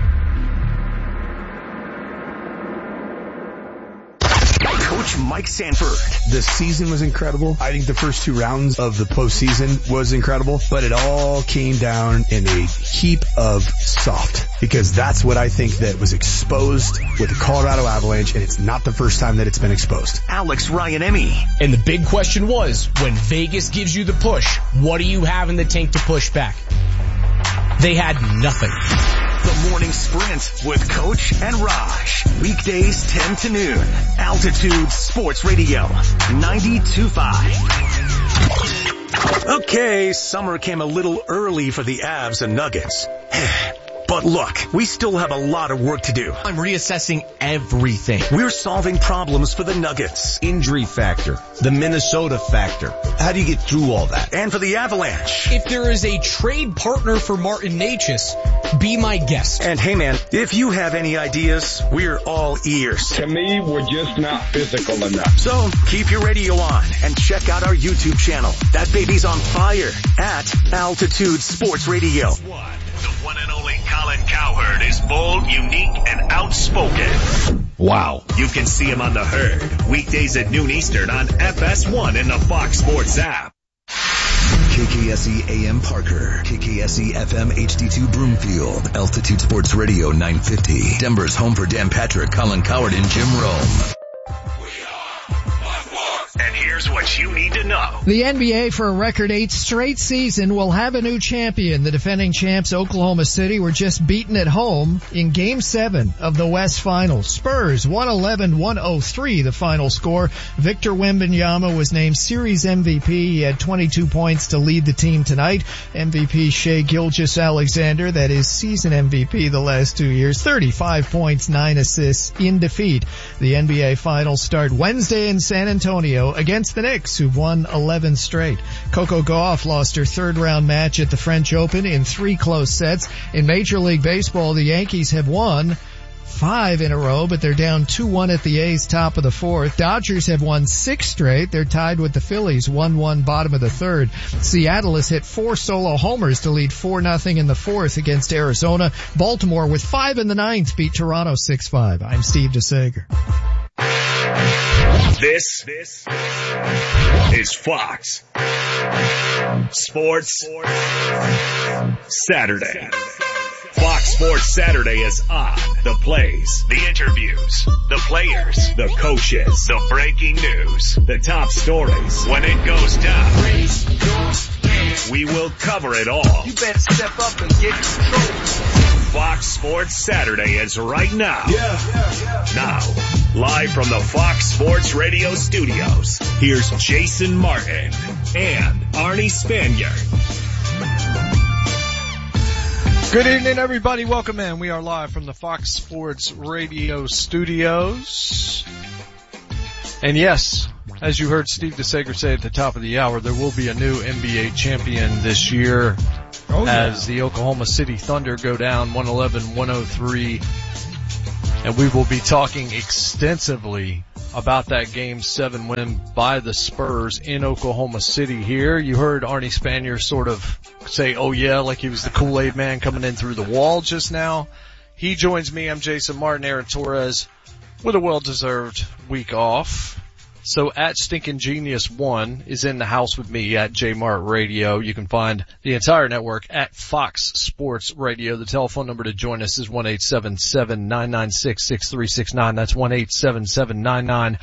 Coach Mike Sanford. The season was incredible. I think the first two rounds of the postseason was incredible, but it all came down in a heap of soft because that's what I think that was exposed with the Colorado Avalanche, and it's not the first time that it's been exposed. Alex Ryan-Emmy. And the big question was, when Vegas gives you the push, what do you have in the tank to push back? They had nothing. The Morning Sprint with Coach and Raj. Weekdays ten to noon. Altitude Sports Radio ninety-two point five. Okay, summer came a little early for the Avs and Nuggets. But look, we still have a lot of work to do. I'm reassessing everything. We're solving problems for the Nuggets. Injury factor, the Minnesota factor. How do you get through all that? And for the Avalanche. If there is a trade partner for Martin Necas, be my guest. And hey man, if you have any ideas, we're all ears. To me, we're just not physical enough. So keep your radio on and check out our YouTube channel. That baby's on fire at Altitude Sports Radio. The one and only Colin Cowherd is bold, unique, and outspoken. Wow. You can see him on The Herd, weekdays at noon Eastern on F S one and the Fox Sports app. K K S E A M Parker, K K S E F M H D two Broomfield, Altitude Sports Radio nine fifty. Denver's home for Dan Patrick, Colin Cowherd, and Jim Rome. And here's what you need to know. The N B A, for a record eighth straight season, will have a new champion. The defending champs Oklahoma City were just beaten at home in Game seven of the West Finals. Spurs one eleven one oh three, the final score. Victor Wembanyama was named Series M V P. He had twenty-two points to lead the team tonight. M V P Shai Gilgeous-Alexander, that is season M V P the last two years, thirty-five points, nine assists in defeat. The N B A Finals start Wednesday in San Antonio against the Knicks, who've won eleven straight. Coco Gauff lost her third round match at the French Open in three close sets. In Major League Baseball, the Yankees have won five in a row, but they're down two one at the A's top of the fourth. Dodgers have won six straight. They're tied with the Phillies, one one bottom of the third. Seattle has hit four solo homers to lead four nothing in the fourth against Arizona. Baltimore, with five in the ninth, beat Toronto six five. I'm Steve DeSager. This, this is Fox Sports Saturday. Fox Sports Saturday is on. The plays, the interviews, the players, the coaches, the breaking news, the top stories. When it goes down, we will cover it all. You better step up and get control. Fox Sports Saturday is right now. Yeah, yeah, yeah. Now, live from the Fox Sports Radio studios, here's Jason Martin and Arnie Spanier. Good evening, everybody. Welcome in. We are live from the Fox Sports Radio studios. And yes, As you heard Steve DeSager say at the top of the hour, there will be a new N B A champion this year oh, yeah. as the Oklahoma City Thunder go down one eleven to one oh three. And we will be talking extensively about that Game seven win by the Spurs in Oklahoma City here. You heard Arnie Spanier sort of say, oh yeah, like he was the Kool-Aid man coming in through the wall just now. He joins me. I'm Jason Martin, Aaron Torres, with a well-deserved week off. So at Stinkin' Genius one is in the house with me at J Mart Radio. You can find the entire network at Fox Sports Radio. The telephone number to join us is one eight seven seven, nine nine six, six three six nine. That's one eight seven seven, nine nine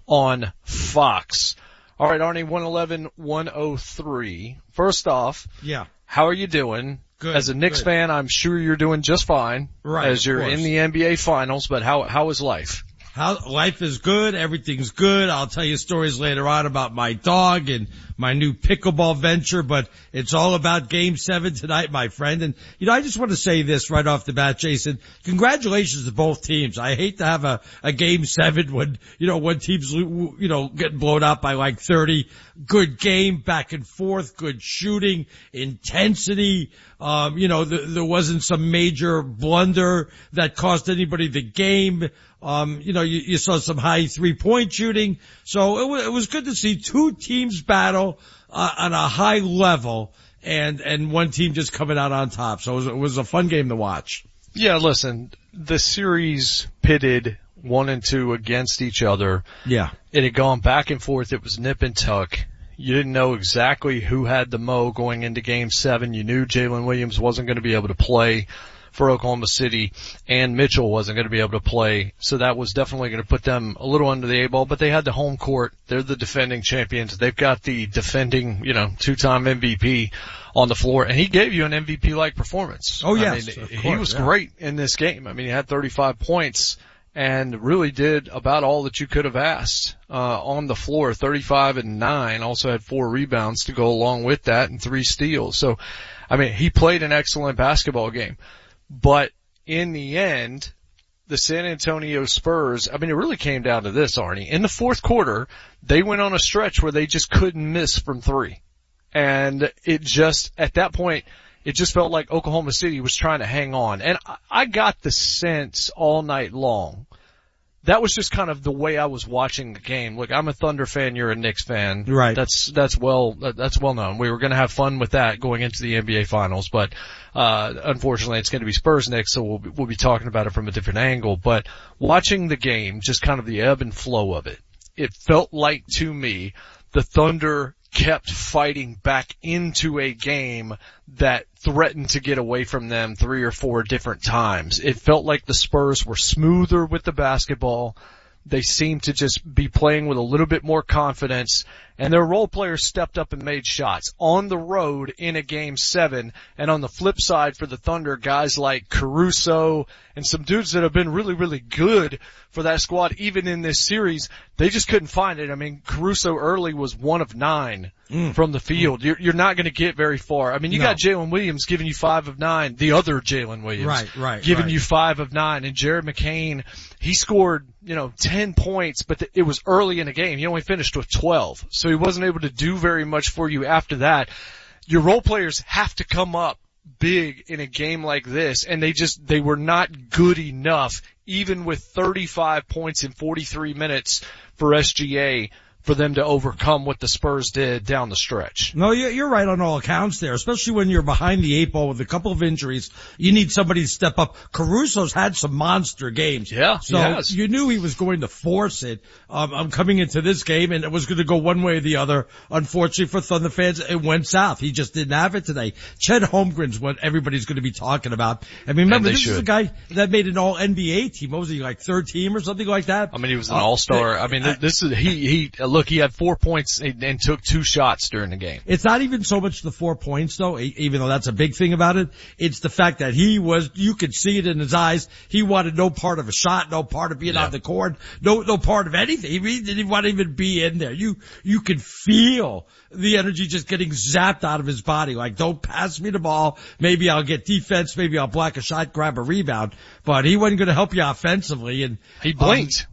on Fox. All right, Arnie, one eleven to one oh three. First off, yeah. How are you doing? Good. As a Knicks good. fan, I'm sure you're doing just fine. Right. As you're in the N B A Finals, but how how is life? How, life is good. Everything's good. I'll tell you stories later on about my dog and my new pickleball venture, but it's all about Game seven tonight, my friend. And, you know, I just want to say this right off the bat, Jason. Congratulations to both teams. I hate to have a, a Game seven when, you know, when teams, you know, getting blown out by like thirty. Good game, back and forth, good shooting, intensity. Um, you know, th- there wasn't some major blunder that cost anybody the game. Um, you know, you, you saw some high three-point shooting. So it, w- it was good to see two teams battle uh, on a high level and, and one team just coming out on top. So it was, it was a fun game to watch. Yeah, listen, the series pitted one and two against each other. Yeah. It had gone back and forth. It was nip and tuck. You didn't know exactly who had the mo going into Game seven. You knew Jalen Williams wasn't going to be able to play for Oklahoma City, and Mitchell wasn't going to be able to play. So that was definitely going to put them a little under the eight ball, but they had the home court. They're the defending champions. They've got the defending, you know, two-time M V P on the floor, and he gave you an M V P-like performance. Oh, yes. I mean, of he course, was yeah. great in this game. I mean, he had thirty-five points and really did about all that you could have asked, uh, on the floor, thirty-five and nine, also had four rebounds to go along with that and three steals. So, I mean, he played an excellent basketball game. But in the end, the San Antonio Spurs, I mean, it really came down to this, Arnie. In the fourth quarter, they went on a stretch where they just couldn't miss from three. And it just, at that point, it just felt like Oklahoma City was trying to hang on. And I got the sense all night long. That was just kind of the way I was watching the game. Look, I'm a Thunder fan, you're a Knicks fan. Right. That's, that's well, that's well known. We were going to have fun with that going into the N B A Finals, but, uh, unfortunately it's going to be Spurs Knicks, so we'll be, we'll be talking about it from a different angle. But watching the game, just kind of the ebb and flow of it, it felt like to me the Thunder kept fighting back into a game that threatened to get away from them three or four different times. It felt like the Spurs were smoother with the basketball. They seemed to just be playing with a little bit more confidence, and their role players stepped up and made shots on the road in a game seven. And on the flip side for the Thunder, guys like Caruso and some dudes that have been really, really good for that squad, even in this series, they just couldn't find it. I mean, Caruso early was one of nine mm. from the field. You're, you're not going to get very far. I mean, you no. got Jalen Williams giving you five of nine, the other Jalen Williams. Right, right, Giving right. you five of nine, and Jared McCain, he scored, you know, ten points, but it was early in the game. He only finished with twelve, so he wasn't able to do very much for you after that. Your role players have to come up big in a game like this, and they just, they were not good enough, even with thirty-five points in forty-three minutes for S G A, for them to overcome what the Spurs did down the stretch. No, you're right on all accounts there, especially when you're behind the eight ball with a couple of injuries. You need somebody to step up. Caruso's had some monster games. Yeah, so he has. You knew he was going to force it. Um, I'm coming into this game, and it was going to go one way or the other. Unfortunately for Thunder fans, it went south. He just didn't have it today. Chet Holmgren's what everybody's going to be talking about. I mean, remember, this should. is a guy that made an all N B A team. What was he, like third team or something like that? I mean, he was an Uh, all-star. I mean, uh, this is, he, he, look, he had four points and, and took two shots during the game. It's not even so much the four points though, e- even though that's a big thing about it. It's the fact that he was, you could see it in his eyes. He wanted no part of a shot, no part of being Yeah. on the court, no, no part of anything. He really didn't want to even be in there. You, you could feel the energy just getting zapped out of his body. Like, don't pass me the ball. Maybe I'll get defense. Maybe I'll block a shot, grab a rebound. But he wasn't going to help you offensively. And he blinked. Um,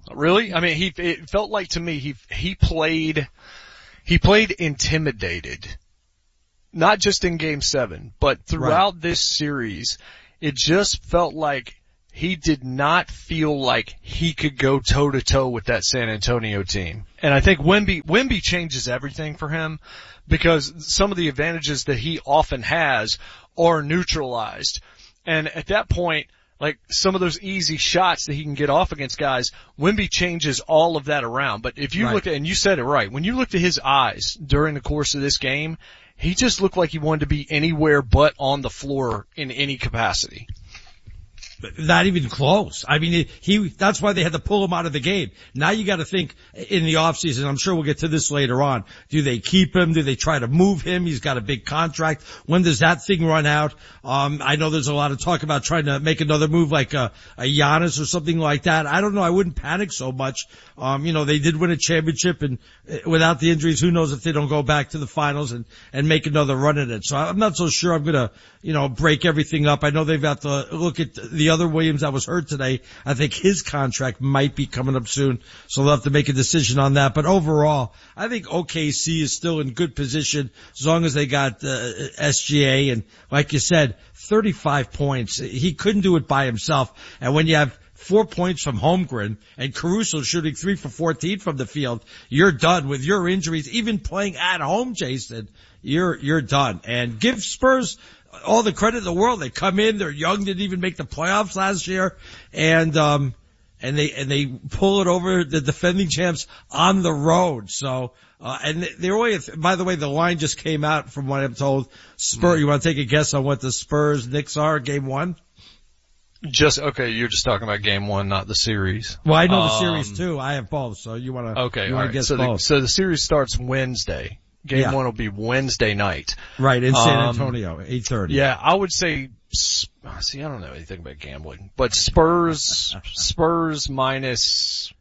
Really? I mean, he, it felt like to me, he, he played, he played intimidated. Not just in game seven, but throughout right. this series, it just felt like he did not feel like he could go toe to toe with that San Antonio team. And I think Wemby, Wemby changes everything for him because some of the advantages that he often has are neutralized. And at that point, like some of those easy shots that he can get off against guys, Wemby changes all of that around. But if you right. look at, and you said it right, when you looked at his eyes during the course of this game, he just looked like he wanted to be anywhere but on the floor in any capacity. Not even close. I mean, he, that's why they had to pull him out of the game. Now you gotta think in the offseason, I'm sure we'll get to this later on. Do they keep him? Do they try to move him? He's got a big contract. When does that thing run out? Um, I know there's a lot of talk about trying to make another move like a, a Giannis or something like that. I don't know. I wouldn't panic so much. Um, you know, they did win a championship and without the injuries, who knows if they don't go back to the finals and, and make another run at it. So I'm not so sure I'm gonna, you know, break everything up. I know they've got to look at the other Williams that was hurt today. I think his contract might be coming up soon, so they'll have to make a decision on that. But overall, I think O K C is still in good position as long as they got uh, S G A. And like you said, thirty-five points. He couldn't do it by himself. And when you have four points from Holmgren and Caruso shooting three for fourteen from the field, you're done with your injuries. Even playing at home, Jason, you're you're done. And give Spurs all the credit in the world. They come in, they're young, didn't even make the playoffs last year, and um and they and they pull it over the defending champs on the road. So uh and they're only, by the way, the line just came out from what I'm told. Spurs, you want to take a guess on what the Spurs Knicks are game one? Just okay, you're just talking about game one, not the series. Well, I know the um, series too. I have both, so you want to okay, you all want right. to guess so both. The, so the series starts Wednesday. Game yeah. one will be Wednesday night. Right, in San um, Antonio, eight thirty. Yeah, I would say, see, I don't know anything about gambling, but Spurs, Spurs minus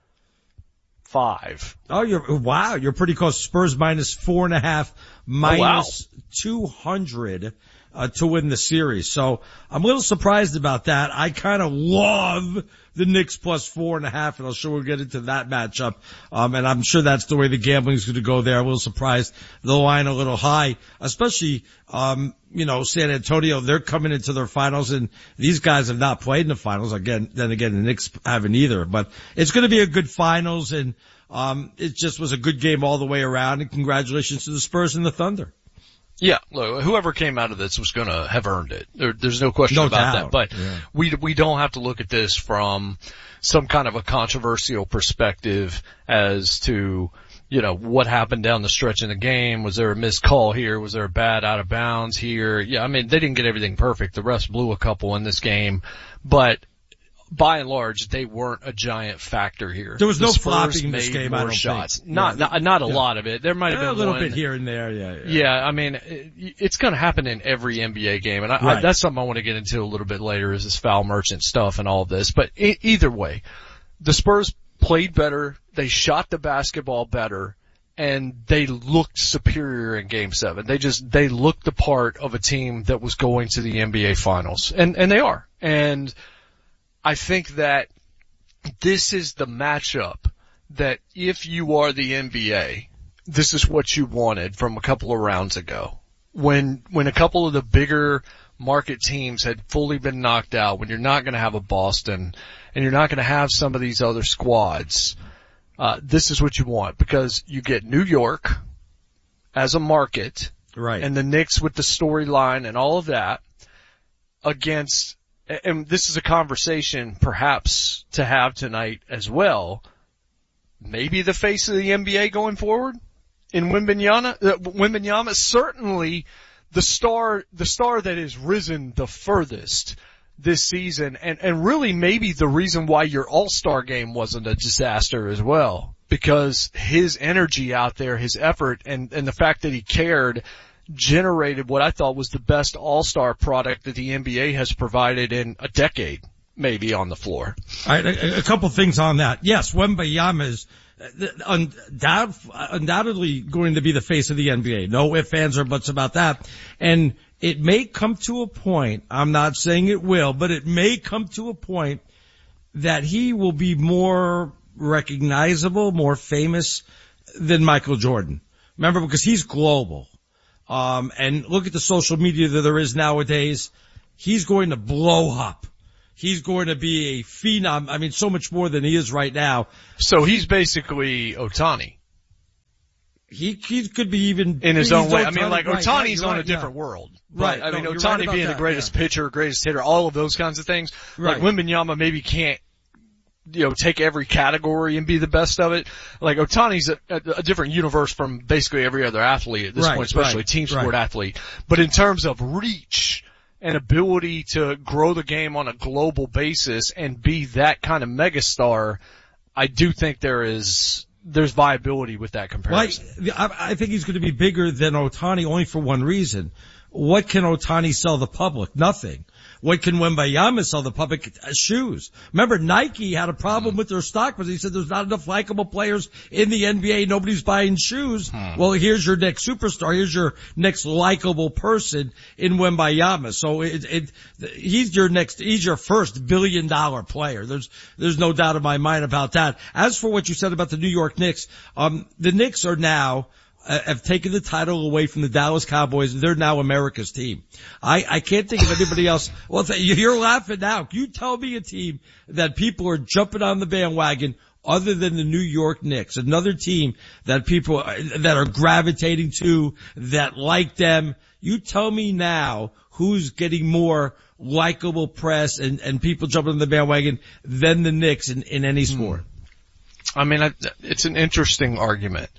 five. Oh, you're, wow, you're pretty close. Spurs minus four and a half, minus oh, wow. two hundred. Uh, to win the series. So I'm a little surprised about that. I kind of love the Knicks plus four and a half, and I'm sure we'll get into that matchup. Um, and I'm sure that's the way the gambling is going to go there. I'm a little surprised the line a little high, especially, um, you know, San Antonio, they're coming into their finals and these guys have not played in the finals. Again, then again, the Knicks haven't either, but it's going to be a good finals and, um, it just was a good game all the way around, and congratulations to the Spurs and the Thunder. Yeah, look, whoever came out of this was going to have earned it. There, there's no question no about doubt. that. But yeah. we we don't have to look at this from some kind of a controversial perspective as to, you know, what happened down the stretch in the game. Was there a missed call here? Was there a bad out of bounds here? Yeah, I mean, they didn't get everything perfect. The refs blew a couple in this game, but by and large, they weren't a giant factor here. There was the no Spurs flopping in this made game, more I don't shots. think. Not, yeah. not, not a yeah. lot of it. There might have yeah, been a little one. bit here and there. Yeah, yeah. Yeah, I mean, it, it's going to happen in every N B A game, and I, right. I, that's something I want to get into a little bit later. Is this foul merchant stuff and all of this? But e- either way, the Spurs played better. They shot the basketball better. And they looked superior in game seven. They just, they looked the part of a team that was going to the N B A finals. And, and they are. And I think that this is the matchup that if you are the N B A, this is what you wanted from a couple of rounds ago. When, when a couple of the bigger market teams had fully been knocked out, when you're not going to have a Boston and you're not going to have some of these other squads, Uh, this is what you want because you get New York as a market. Right. And the Knicks with the storyline and all of that against, and this is a conversation perhaps to have tonight as well, maybe the face of the N B A going forward in Wembanyama, uh, Wembanyama, certainly the star, the star that has risen the furthest this season, and, and really maybe the reason why your All-Star game wasn't a disaster as well, because his energy out there, his effort, and, and the fact that he cared generated what I thought was the best All-Star product that the N B A has provided in a decade, maybe on the floor. All right, a, a couple things on that. Yes, Wembanyama is undoubt, undoubtedly going to be the face of the N B A. No ifs, ands, or buts about that. And it may come to a point, I'm not saying it will, but it may come to a point that he will be more recognizable, more famous than Michael Jordan. Remember, because he's global. Um, and look at the social media that there is nowadays. He's going to blow up. He's going to be a phenom. I mean, so much more than he is right now. So he's basically Ohtani. He, he could be even in his own way. Ohtani, I mean, like right, Ohtani's right, on right, a different yeah. world. Right. But, I mean, no, Ohtani right being that, the greatest yeah. pitcher, greatest hitter, all of those kinds of things. Right. Like Wembanyama maybe can't, you know, take every category and be the best of it. Like Ohtani's a, a, a different universe from basically every other athlete at this right, point, especially right, team sport right. athlete. But in terms of reach and ability to grow the game on a global basis and be that kind of megastar, I do think there is, there's viability with that comparison. Well, I, I think he's going to be bigger than Ohtani only for one reason. What can Ohtani sell the public? Nothing. What can Wembanyama sell the public? Shoes. Remember, Nike had a problem with their stock because he said there's not enough likable players in the N B A. Nobody's buying shoes. Hmm. Well, here's your next superstar. Here's your next likable person in Wembanyama. So it, it, he's your next, he's your first billion dollar player. There's, there's no doubt in my mind about that. As for what you said about the New York Knicks, um, the Knicks are now, have taken the title away from the Dallas Cowboys. They're now America's team. I, I can't think of anybody else. Well, you're laughing now. You tell me a team that people are jumping on the bandwagon other than the New York Knicks, another team that people that are gravitating to, that like them. You tell me now who's getting more likable press and, and people jumping on the bandwagon than the Knicks in, in any sport. I mean, I, it's an interesting argument.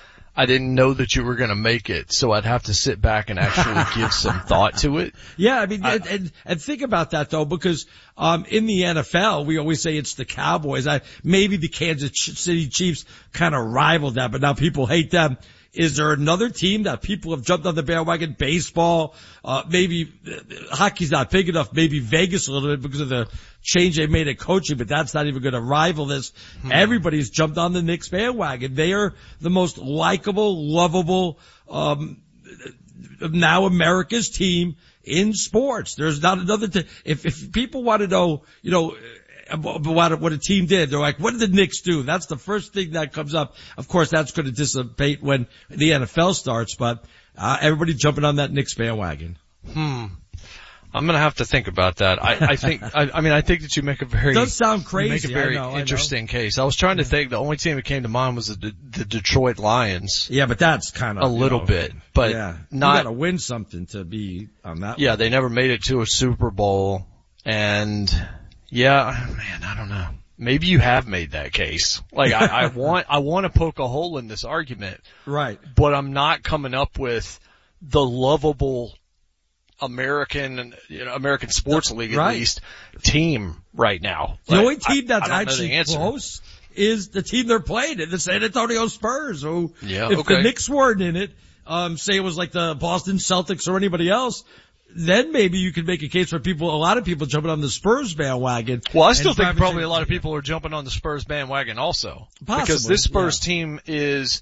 I didn't know that you were going to make it, so I'd have to sit back and actually give some thought to it. Yeah, I mean, I, and, and, and think about that though, because um in the N F L, we always say it's the Cowboys. I, maybe the Kansas City Chiefs kind of rivaled that, but now people hate them. Is there another team that people have jumped on the bandwagon? Baseball, uh, maybe uh, hockey's not big enough. Maybe Vegas a little bit because of the change they made at coaching, but that's not even going to rival this. Hmm. Everybody's jumped on the Knicks bandwagon. They are the most likable, lovable, um, now America's team in sports. There's not another team. If, if people want to know, you know, what, what a team did, they're like, what did the Knicks do? That's the first thing that comes up. Of course, that's going to dissipate when the N F L starts, but uh, everybody jumping on that Knicks bandwagon. Hmm. I'm gonna have to think about that. I, I think, I, I mean, I think that you make a very, it does sound crazy. You make a very I know, interesting I know. case. I was trying to think, the only team that came to mind was the, the Detroit Lions. Yeah, but that's kind of a little know, bit, but yeah. not. You gotta win something to be on that. Yeah, one. they never made it to a Super Bowl, and yeah, man, I don't know. Maybe you have made that case. Like, I, I want, I want to poke a hole in this argument. Right. But I'm not coming up with the lovable American, you know, American sports league at right. least team right now. The like, only team that's I, I actually close is the team they're playing in, the San Antonio Spurs. Who, yeah, if okay. the Knicks weren't in it, um, say it was like the Boston Celtics or anybody else, then maybe you could make a case for people, a lot of people jumping on the Spurs bandwagon. Well, I still think probably a lot of people are jumping on the Spurs bandwagon also. Possibly, because this Spurs yeah. team is,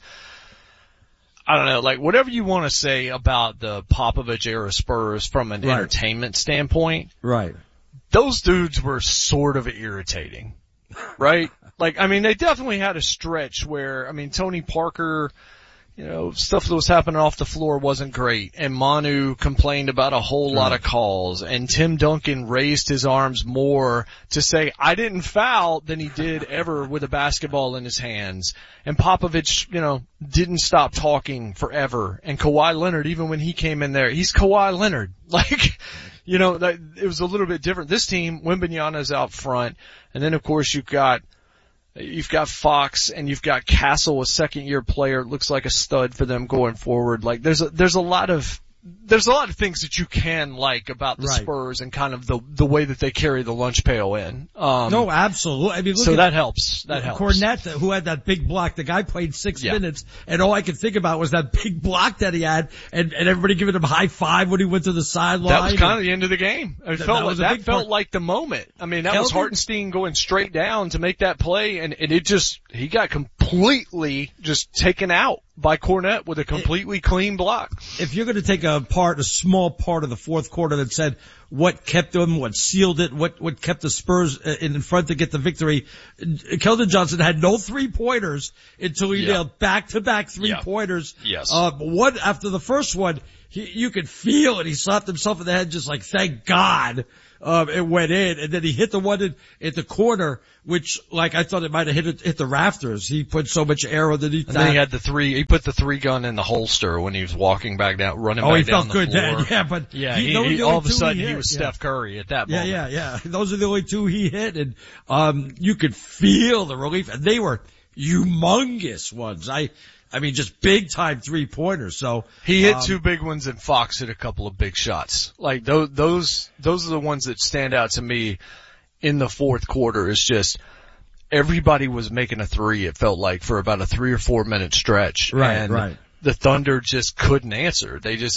I don't know, like whatever you want to say about the Popovich era Spurs from an right. entertainment standpoint. Right. Those dudes were sort of irritating. Right? Like, I mean, they definitely had a stretch where, I mean, Tony Parker, you know, stuff that was happening off the floor wasn't great, and Manu complained about a whole right. lot of calls, and Tim Duncan raised his arms more to say, I didn't foul than he did ever with a basketball in his hands. And Popovich, you know, didn't stop talking forever. And Kawhi Leonard, even when he came in there, he's Kawhi Leonard. Like, you know, that, it was a little bit different. This team, Wembanyama's out front, and then of course you've got You've got Fox and you've got Castle, a second year player, looks like a stud for them going forward. Like there's a, there's a lot of, there's a lot of things that you can like about the right. Spurs and kind of the, the way that they carry the lunch pail in. Um, no, absolutely. I mean, look so at that helps. That helps. Cornette, who had that big block, the guy played six yeah. minutes, and all I could think about was that big block that he had, and, and everybody giving him high five when he went to the sideline. That was kind of the end of the game. It that, felt that, like, that felt part. like the moment. I mean, that Keldon, was Hartenstein going straight down to make that play, and, and it just, he got completely just taken out. by Cornette with a completely clean block. If you're going to take a part, a small part of the fourth quarter that said what kept them, what sealed it, what, what kept the Spurs in front to get the victory, Keldon Johnson had no three-pointers until he Yeah. nailed back-to-back three-pointers. Yeah. Yes. Uh, one after the first one, he, you could feel it. He slapped himself in the head just like, thank God. Um, it went in, and then he hit the one in, at the corner, which, like, I thought it might have hit it, hit the rafters. He put so much air underneath And that. then he had the three, he put the three gun in the holster when he was walking back down, running Oh, back he down felt the good floor. then, yeah, but yeah, he- he, those are he- the all only of a two sudden he he hit, was yeah. Steph Curry at that Yeah, moment. yeah, yeah. Those are the only two he hit, and um, you could feel the relief, and they were humongous ones. I, I mean, just big time three pointers. So He hit um, two big ones and Fox hit a couple of big shots. Like those, those, those are the ones that stand out to me in the fourth quarter. Is just everybody was making a three. It felt like for about a three or four minute stretch. Right, and right. The Thunder just couldn't answer. They just,